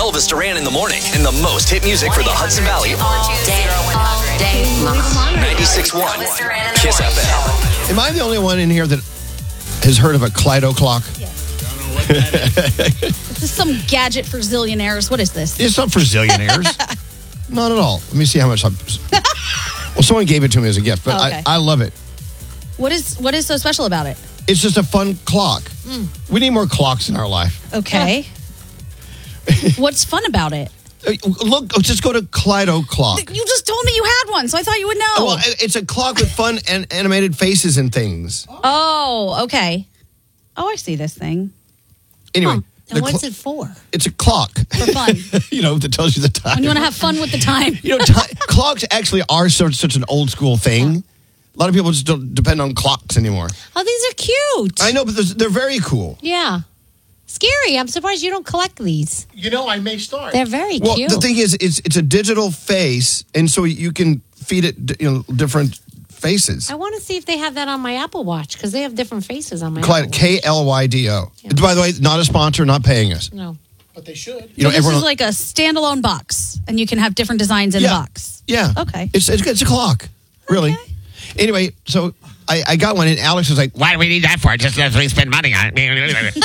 Elvis Duran in the morning and the most hit music for the Hudson Valley. All day long. 96.1 Kiss FM. Am I the only one in here that has heard of a Kaleido clock? This is some gadget for zillionaires. What is this? It's not for zillionaires. Not at all. Let me see how much Well, someone gave it to me as a gift, but Oh, okay. I love it. What is so special about it? It's just a fun clock. We need more clocks in our life. Okay. What's fun about it? Look, just go to Kaleido clock. You just told me you had one, so I thought you would know. Well, it's a clock with fun and animated faces and things. Oh, okay. Oh, I see this thing. Anyway, And what's it for? it's a clock. For fun. That tells you the time. When you want to have fun with the time. Clocks actually are such an old school thing. A lot of people just don't depend on clocks anymore. Oh, these are cute. I know, but they're very cool. Yeah. Scary. I'm surprised you don't collect these. I may start. They're very Well, cute. the thing is, it's a digital face, and so you can feed it different faces. I want to see if they have that on my Apple Watch because they have different faces on my Kaleido, Apple Watch. K-L-Y-D-O. Yeah. By the way, not a sponsor, not paying us. No. But they should. So this is like a standalone box, and you can have different designs in the box. Yeah. Okay. It's a clock, really. Okay. Anyway, so I got one, and Alex was like, Why do we need that for? Just let me spend money on it.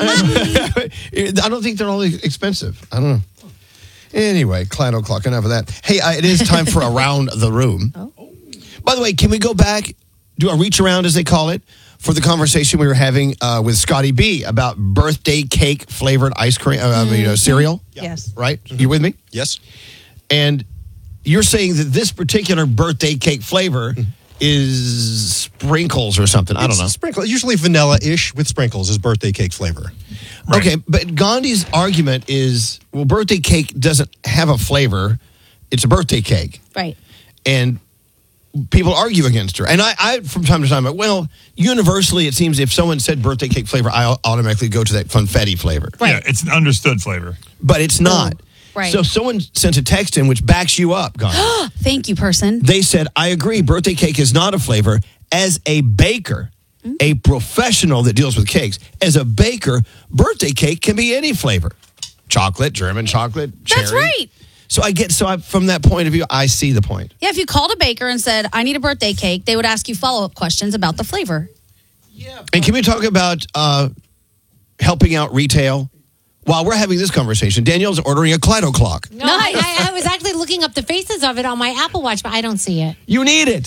I don't think they're all expensive. I don't know. Anyway, Kaleido clock, enough of that. Hey, it is time for Around the Room. Oh. By the way, can we go back, do a reach around, as they call it, for the conversation we were having with Scotty B about birthday cake flavored ice cream, cereal? Yes. Right? You with me? Yes. And you're saying that this particular birthday cake flavor is sprinkles or something. I don't know. Sprinkle. Usually vanilla-ish with sprinkles is birthday cake flavor. Okay, but Gandhi's argument is, well, birthday cake doesn't have a flavor. It's a birthday cake. Right. And people argue against her. And I from time to time, universally, it seems if someone said birthday cake flavor, I automatically go to that funfetti flavor. Right. Yeah, it's an understood flavor. But it's not. Right. So someone sent a text in which backs you up, Gandhi. Thank you, person. They said, I agree, birthday cake is not a flavor. As a baker, a professional that deals with cakes, as a baker, birthday cake can be any flavor. Chocolate, German chocolate, cherry. That's right. So from that point of view, I see the point. Yeah, if you called a baker and said, I need a birthday cake, they would ask you follow-up questions about the flavor. And can we talk about helping out retail? While we're having this conversation, Danielle's ordering a Kaleido clock. No, I was actually looking up the faces of it on my Apple Watch, but I don't see it. You need it.